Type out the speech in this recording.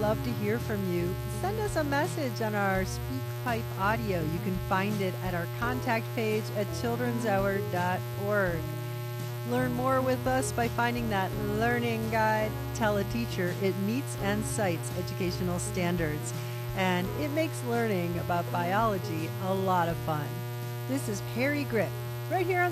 love to hear from you. Send us a message on our SpeakPipe audio. You can find it at our contact page at childrenshour.org. Learn more with us by finding that learning guide. Tell a teacher it meets and cites educational standards, and it makes learning about biology a lot of fun. This is Perry Grip, right here on